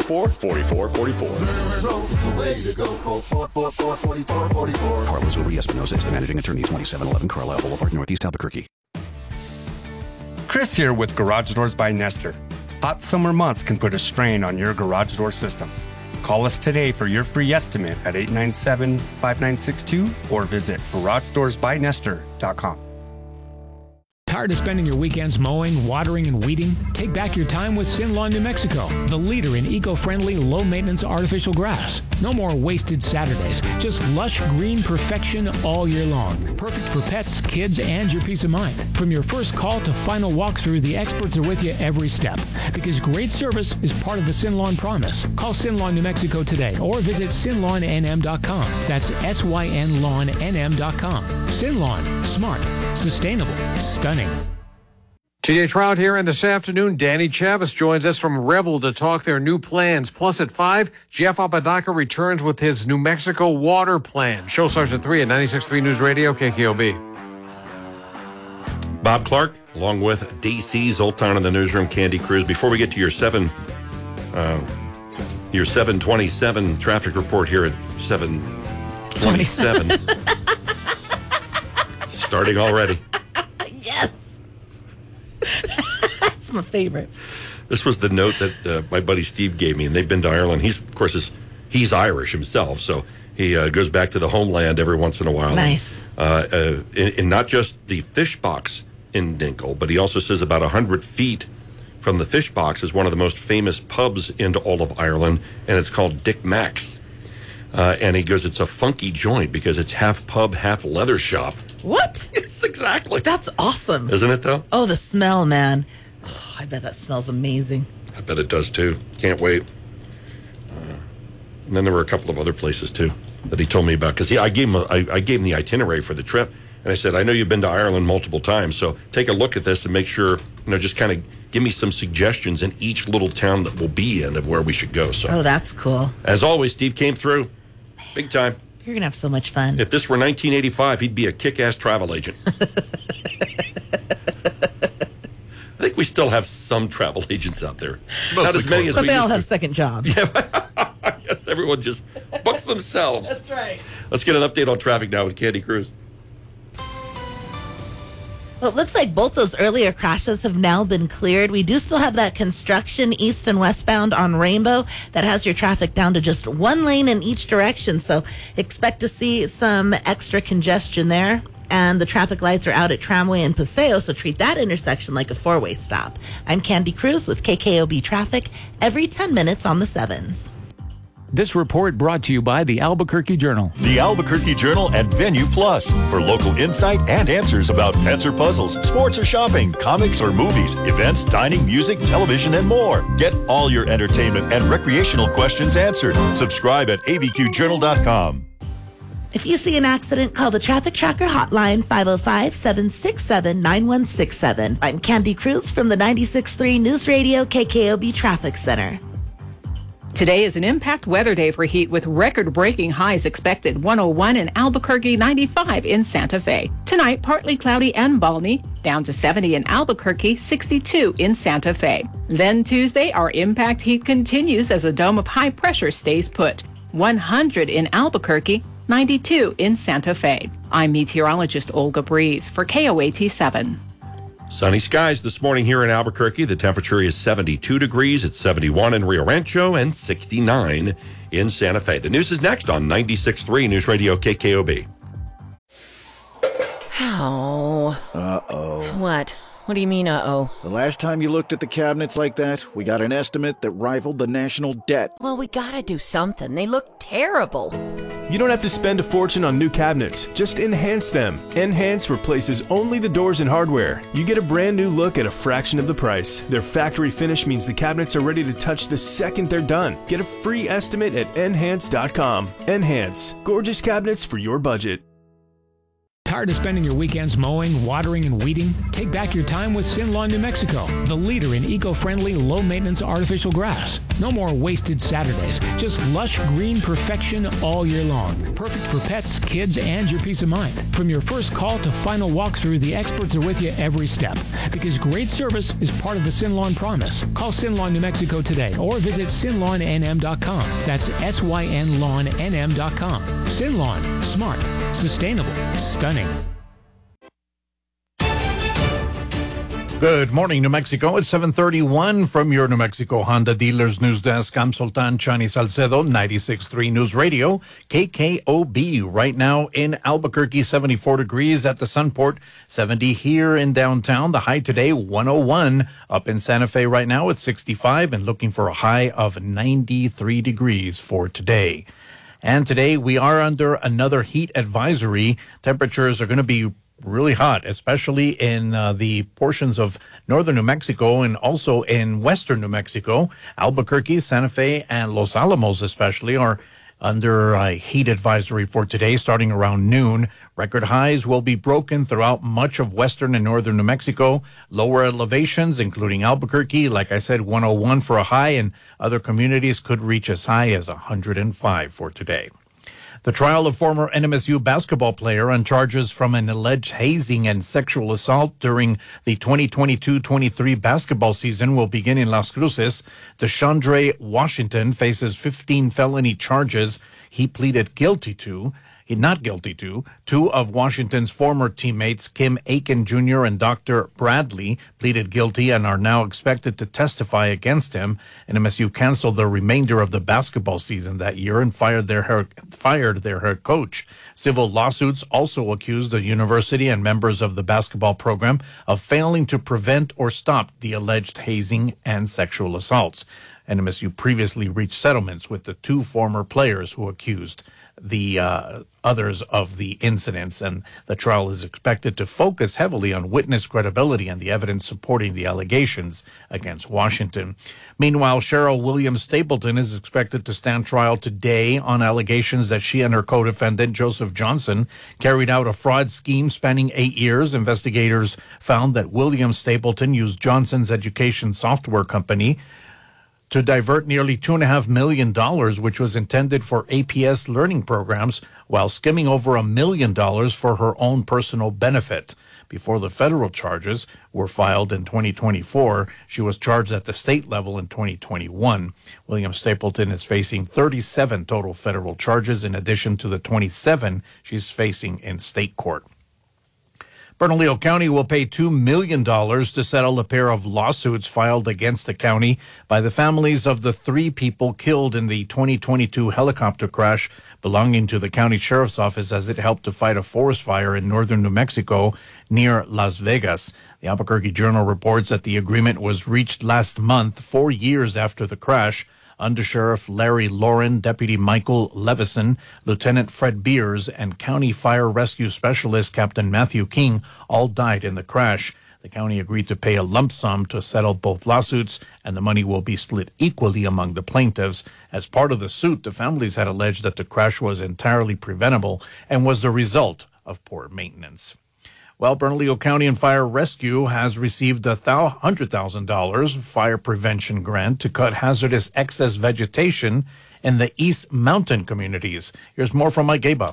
444-4444. Carlos Uri Espinosa is the managing attorney, 2711 Carlisle Boulevard, Northeast Albuquerque. Chris here with Garage Doors by Nestor. Hot summer months can put a strain on your garage door system. Call us today for your free estimate at 897-5962 or visit GarageDoorsByNestor.com. Tired of spending your weekends mowing, watering, and weeding? Take back your time with Sinlawn New Mexico, the leader in eco-friendly, low-maintenance artificial grass. No more wasted Saturdays, just lush green perfection all year long. Perfect for pets, kids, and your peace of mind. From your first call to final walkthrough, the experts are with you every step. Because great service is part of the Sinlawn promise. Call Sinlawn New Mexico today or visit SinlawnNM.com. That's SYNLawnNM.com. Sinlawn, smart, sustainable, stunning. TJ Trout here, and this afternoon, Danny Chavis joins us from Rebel to talk their new plans. Plus at 5, Jeff Apodaca returns with his New Mexico water plan. Show starts at 3 at 96.3 News Radio, KKOB. Bob Clark, along with DC Zoltan in the newsroom, Candy Cruz. Before we get to your 727 traffic report here at 727. Starting already. Yes. That's my favorite. This was the note that my buddy Steve gave me, and they've been to Ireland. He's Irish himself, so he goes back to the homeland every once in a while. Nice. And not just the fish box in Dingle, but he also says about 100 feet from the fish box is one of the most famous pubs in all of Ireland, and it's called Dick Mack's. And he goes, it's a funky joint because it's half pub, half leather shop. What? Yes, exactly. That's awesome. Isn't it, though? Oh, the smell, man. Oh, I bet that smells amazing. I bet it does, too. Can't wait. And then there were a couple of other places, too, that he told me about. Because I gave him the itinerary for the trip. And I said, I know you've been to Ireland multiple times, so take a look at this and make sure, just kind of give me some suggestions in each little town that we'll be in of where we should go. So, oh, that's cool. As always, Steve came through. Big time. You're going to have so much fun. If this were 1985, he'd be a kick-ass travel agent. I think we still have some travel agents out there. Not as many as we But they all have to. second jobs. Yeah. Yes, everyone just books themselves. That's right. Let's get an update on traffic now with Candy Cruz. Well, it looks like both those earlier crashes have now been cleared. We do still have that construction east and westbound on Rainbow that has your traffic down to just one lane in each direction. So expect to see some extra congestion there. And the traffic lights are out at Tramway and Paseo, so treat that intersection like a four-way stop. I'm Candy Cruz with KKOB Traffic every 10 minutes on the 7s. This report brought to you by the Albuquerque Journal. The Albuquerque Journal and Venue Plus for local insight and answers about pets or puzzles, sports or shopping, comics or movies, events, dining, music, television, and more. Get all your entertainment and recreational questions answered. Subscribe at abqjournal.com. If you see an accident, call the Traffic Tracker hotline, 505-767-9167. I'm Candy Cruz from the 96.3 News Radio KKOB Traffic Center. Today is an impact weather day for heat with record-breaking highs expected, 101 in Albuquerque, 95 in Santa Fe. Tonight, partly cloudy and balmy, down to 70 in Albuquerque, 62 in Santa Fe. Then Tuesday, our impact heat continues as a dome of high pressure stays put, 100 in Albuquerque, 92 in Santa Fe. I'm meteorologist Olga Breeze for KOAT 7. Sunny skies this morning here in Albuquerque. The temperature is 72 degrees. It's 71 in Rio Rancho and 69 in Santa Fe. The news is next on 96.3 News Radio KKOB. Oh. Uh-oh. What? What do you mean, uh-oh? The last time you looked at the cabinets like that, we got an estimate that rivaled the national debt. Well, we gotta do something. They look terrible. You don't have to spend a fortune on new cabinets. Just enhance them. Enhance replaces only the doors and hardware. You get a brand new look at a fraction of the price. Their factory finish means the cabinets are ready to touch the second they're done. Get a free estimate at enhance.com. Enhance. Gorgeous cabinets for your budget. Tired of spending your weekends mowing, watering, and weeding? Take back your time with Sinlawn, New Mexico, the leader in eco-friendly, low-maintenance artificial grass. No more wasted Saturdays, just lush green perfection all year long. Perfect for pets, kids, and your peace of mind. From your first call to final walkthrough, the experts are with you every step. Because great service is part of the Sinlawn promise. Call Sinlawn, New Mexico today or visit sinlawnnm.com. That's synlawnnm.com. Sinlawn, smart, sustainable, stunning. Good morning, New Mexico. It's 7:31 from your New Mexico Honda Dealers News Desk. I'm Sultan Chani Salcedo, 96.3 News Radio, KKOB. Right now in Albuquerque, 74 degrees at the Sunport, 70 here in downtown. The high today, 101. Up in Santa Fe right now, it's 65 and looking for a high of 93 degrees for today. And today we are under another heat advisory. Temperatures are going to be really hot, especially in the portions of northern New Mexico and also in western New Mexico. Albuquerque, Santa Fe, and Los Alamos especially are under a heat advisory for today starting around noon. Record highs will be broken throughout much of western and northern New Mexico. Lower elevations, including Albuquerque, like I said, 101 for a high, and other communities could reach as high as 105 for today. The trial of former NMSU basketball player on charges from an alleged hazing and sexual assault during the 2022-23 basketball season will begin in Las Cruces. Deshandre Washington faces 15 felony charges he pleaded not guilty to. Two of Washington's former teammates, Kim Aiken Jr. and Dr. Bradley, pleaded guilty and are now expected to testify against him. NMSU canceled the remainder of the basketball season that year and fired their head coach. Civil lawsuits also accused the university and members of the basketball program of failing to prevent or stop the alleged hazing and sexual assaults. NMSU previously reached settlements with the two former players who accused the others of the incidents, and the trial is expected to focus heavily on witness credibility and the evidence supporting the allegations against Washington. Meanwhile, Cheryl Williams Stapleton is expected to stand trial today on allegations that she and her co-defendant, Joseph Johnson, carried out a fraud scheme spanning 8 years. Investigators found that Williams Stapleton used Johnson's education software company to divert nearly $2.5 million, which was intended for APS learning programs, while skimming over $1 million for her own personal benefit. Before the federal charges were filed in 2024, she was charged at the state level in 2021. William Stapleton is facing 37 total federal charges in addition to the 27 she's facing in state court. Bernalillo County will pay $2 million to settle a pair of lawsuits filed against the county by the families of the 3 people killed in the 2022 helicopter crash belonging to the county sheriff's office as it helped to fight a forest fire in northern New Mexico near Las Vegas. The Albuquerque Journal reports that the agreement was reached last month, 4 years after the crash. Undersheriff Larry Lauren, Deputy Michael Levison, Lieutenant Fred Beers, and County Fire Rescue Specialist Captain Matthew King all died in the crash. The county agreed to pay a lump sum to settle both lawsuits, and the money will be split equally among the plaintiffs. As part of the suit, the families had alleged that the crash was entirely preventable and was the result of poor maintenance. Well, Bernalillo County and Fire Rescue has received a $100,000 fire prevention grant to cut hazardous excess vegetation in the East Mountain communities. Here's more from Mike Gaba.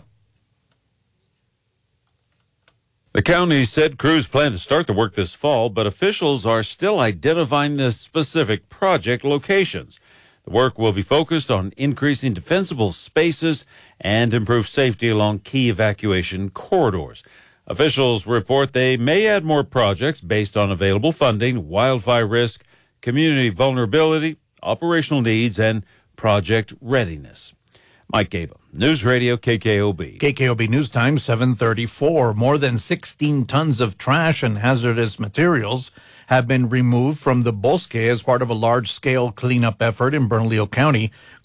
The county said crews plan to start the work this fall, but officials are still identifying the specific project locations. The work will be focused on increasing defensible spaces and improve safety along key evacuation corridors. Officials report they may add more projects based on available funding, wildfire risk, community vulnerability, operational needs, and project readiness. Mike Gaba, News Radio KKOB. KKOB News Time, 7:34. More than 16 tons of trash and hazardous materials have been removed from the Bosque as part of a large-scale cleanup effort in Bernalillo County.